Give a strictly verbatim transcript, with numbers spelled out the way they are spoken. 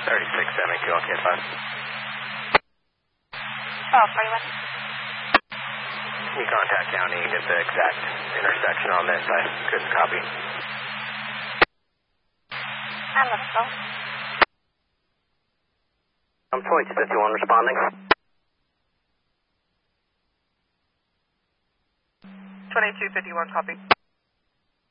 thirty-six seventy-two, okay, five. Oh, forty-one. Can you contact county and get the exact intersection on this? I couldn't copy. I'm on the phone. I'm twenty-two fifty-one responding. twenty-two fifty-one, copy.